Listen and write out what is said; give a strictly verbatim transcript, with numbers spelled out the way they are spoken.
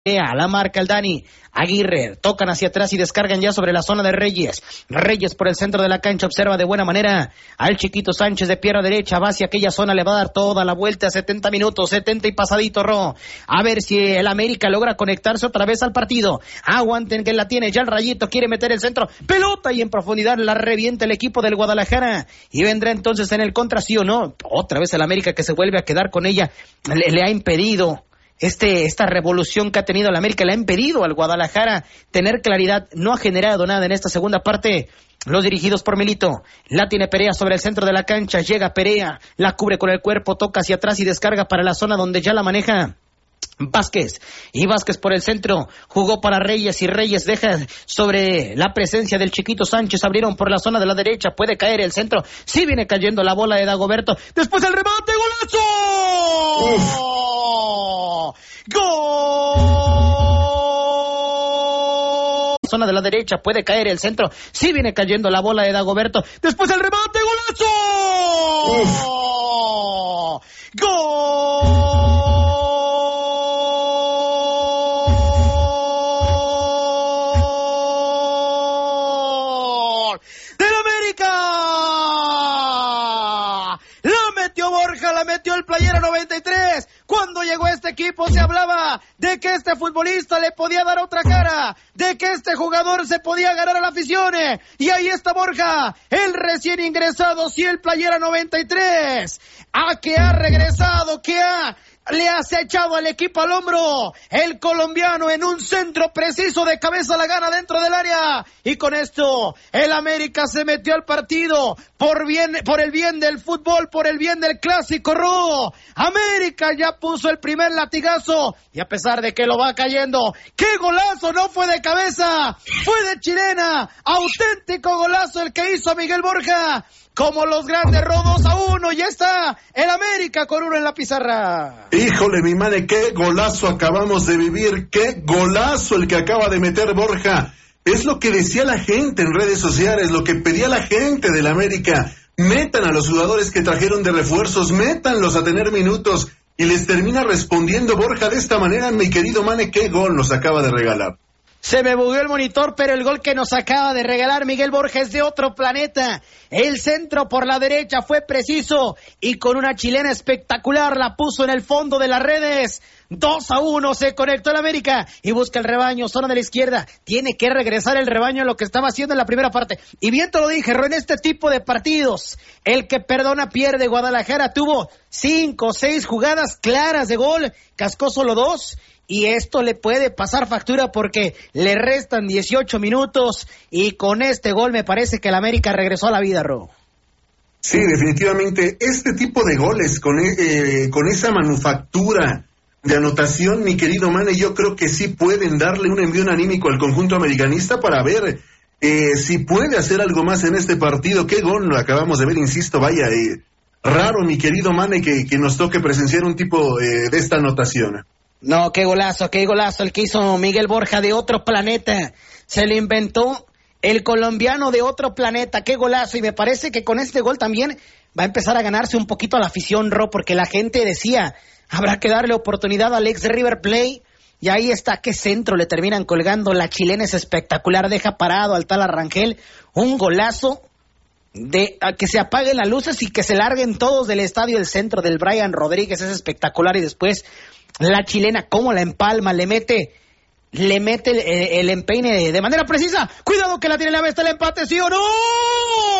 A la marca el Dani Aguirre, tocan hacia atrás y descargan ya sobre la zona de Reyes. Reyes por el centro de la cancha, observa de buena manera al chiquito Sánchez de pierna derecha, va hacia aquella zona, le va a dar toda la vuelta a setenta minutos, setenta y pasadito, Ro. A ver si el América logra conectarse otra vez al partido. Aguanten que la tiene ya el Rayito, quiere meter el centro, pelota y en profundidad la revienta el equipo del Guadalajara. Y vendrá entonces en el contra, sí o no. Otra vez el América que se vuelve a quedar con ella, le, le ha impedido Este, esta revolución que ha tenido la América, le ha impedido al Guadalajara tener claridad, no ha generado nada en esta segunda parte. Los dirigidos por Milito, la tiene Perea sobre el centro de la cancha, llega Perea, la cubre con el cuerpo, toca hacia atrás y descarga para la zona donde ya la maneja Vázquez, y Vázquez por el centro, jugó para Reyes y Reyes deja sobre la presencia del chiquito Sánchez, abrieron por la zona de la derecha, puede caer el centro, sí viene cayendo la bola de Dagoberto, después el remate, ¡golazo! Uf. ¡Gol! Zona de la derecha, puede caer el centro, sí viene cayendo la bola de Dagoberto, después el remate, ¡golazo! Uf. ¡Gol! La metió el Playera noventa y tres. Cuando llegó este equipo se hablaba de que este futbolista le podía dar otra cara, de que este jugador se podía ganar a la afición. Y ahí está Borja, el recién ingresado, sí, el Playera noventa y tres. A que ha regresado, que ha... le has echado al equipo al hombro, el colombiano en un centro preciso de cabeza la gana dentro del área, y con esto el América se metió al partido, por bien, por el bien del fútbol, por el bien del clásico, Ro. América ya puso el primer latigazo, y a pesar de que lo va cayendo, ¡qué golazo! No fue de cabeza, fue de chilena, auténtico golazo el que hizo Miguel Borja, como los grandes, Ro, dos a uno, ya está el América con uno en la pizarra. Híjole, mi madre, qué golazo acabamos de vivir, qué golazo el que acaba de meter Borja. Es lo que decía la gente en redes sociales, lo que pedía la gente del América. Metan a los jugadores que trajeron de refuerzos, métanlos a tener minutos, y les termina respondiendo Borja de esta manera. Mi querido Mane, qué gol nos acaba de regalar. Se me bugueó el monitor, pero el gol que nos acaba de regalar Miguel Borja es de otro planeta. El centro por la derecha fue preciso y con una chilena espectacular la puso en el fondo de las redes. dos a uno se conectó el América y busca el rebaño, zona de la izquierda. Tiene que regresar el rebaño a lo que estaba haciendo en la primera parte. Y bien te lo dije, Ro, en este tipo de partidos, el que perdona pierde. Guadalajara tuvo cinco o seis jugadas claras de gol, cascó solo dos. Y esto le puede pasar factura porque le restan dieciocho minutos y con este gol me parece que el América regresó a la vida, Ro. Sí, definitivamente, este tipo de goles con, eh, con esa manufactura de anotación, mi querido Mane, yo creo que sí pueden darle un envío anímico al conjunto americanista para ver eh, si puede hacer algo más en este partido. Qué gol lo acabamos de ver, insisto, vaya, eh, raro, mi querido Mane, que, que nos toque presenciar un tipo eh, de esta anotación. No, qué golazo, qué golazo el que hizo Miguel Borja de otro planeta. Se le inventó el colombiano de otro planeta, qué golazo. Y me parece que con este gol también va a empezar a ganarse un poquito a la afición, Ro, porque la gente decía, habrá que darle oportunidad al ex River Plate. Y ahí está, qué centro le terminan colgando. La chilena es espectacular, deja parado al tal Arrangel. Un golazo de a que se apaguen las luces y que se larguen todos del estadio. El centro del Brian Rodríguez es espectacular. Y después la chilena, cómo la empalma, le mete, le mete el, el empeine de, de manera precisa. Cuidado que la tiene la bestia, el empate, ¿sí o no?